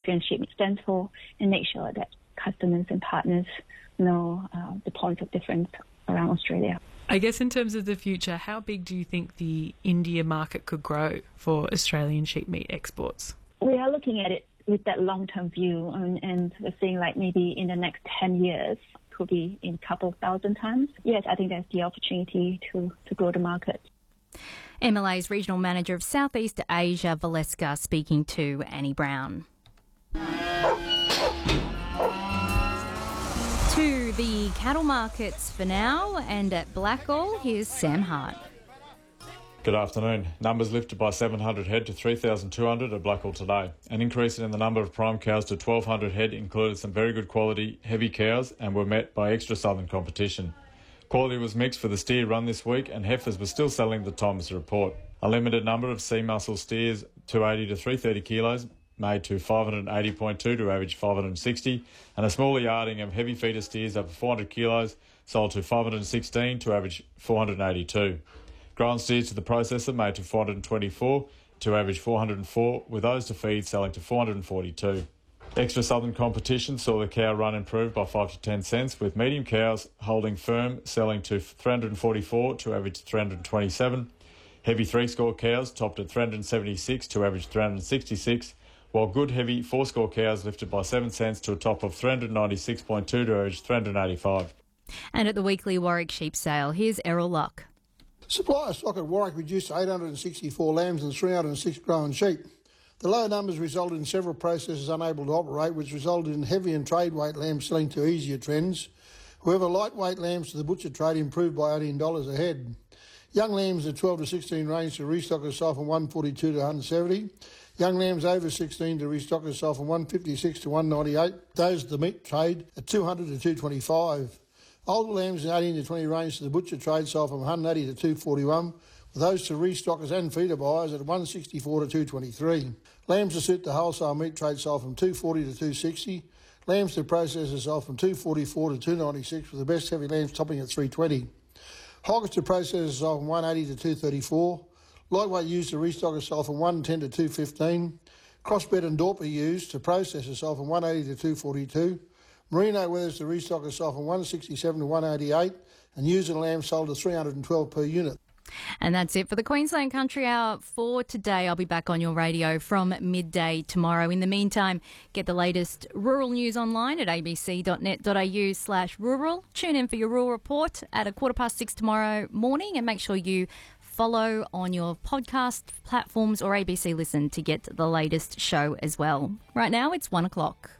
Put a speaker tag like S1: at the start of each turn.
S1: Australian Sheep Meat stands for, and make sure that customers and partners know the points of difference around Australia.
S2: I guess in terms of the future, how big do you think the India market could grow for Australian sheep meat exports?
S1: We are looking at it with that long-term view, and we're seeing like maybe in the next 10 years, could be in a couple of thousand tons. Yes, I think that's the opportunity to grow the market.
S3: MLA's Regional Manager of Southeast Asia, Valeska, speaking to Annie Brown. To the cattle markets for now, and at Blackall, here's Sam Hart.
S4: Good afternoon. Numbers lifted by 700 head to 3,200 at Blackall today. An increase in the number of prime cows to 1,200 head included some very good quality, heavy cows and were met by extra southern competition. Quality was mixed for the steer run this week, and heifers were still selling the time of the report. A limited number of sea muscle steers, 280 to 330 kilos, made to 580.2 to average 560, and a smaller yarding of heavy feeder steers up to 400 kilos sold to 516 to average 482. Grown steers to the processor made to 424 to average 404, with those to feed selling to 442. Extra southern competition saw the cow run improve by 5 to 10 cents, with medium cows holding firm, selling to 344 to average 327. Heavy three-score cows topped at 376 to average 366, while good heavy four-score cows lifted by 7 cents to a top of 396.2 to average 385.
S3: And at the weekly Warwick sheep sale, here's Errol Luck.
S5: Supplier stock at Warwick reduced to 864 lambs and 306 grown sheep. The low numbers resulted in several processors unable to operate, which resulted in heavy and trade weight lambs selling to easier trends. However, lightweight lambs to the butcher trade improved by $18 a head. Young lambs at 12 to 16 range to restockers sold from 142 to 170. Young lambs over 16 to restockers sold from 156 to 198. Those at the meat trade at 200 to 225. Older lambs in 18 to 20 range to the butcher trade sold from 180 to 241, with those to restockers and feeder buyers at 164 to 223. Lambs to suit the wholesale meat trade sold from 240 to 260. Lambs to processors sold from 244 to 296, with the best heavy lambs topping at 320. Hoggers to processors sold from 180 to 234. Lightweight used to restockers sold from 110 to 215. Crossbred and Dorper used to processors sold from 180 to 242. Merino wethers to restockers sold from 167 to 188, and ewes and lambs sold to 312 per unit.
S3: And that's it for the Queensland Country Hour for today. I'll be back on your radio from midday tomorrow. In the meantime, get the latest rural news online at abc.net.au/rural. Tune in for your rural report at 6:15 tomorrow morning, and make sure you follow on your podcast platforms or ABC Listen to get the latest show as well. Right now, it's 1 o'clock.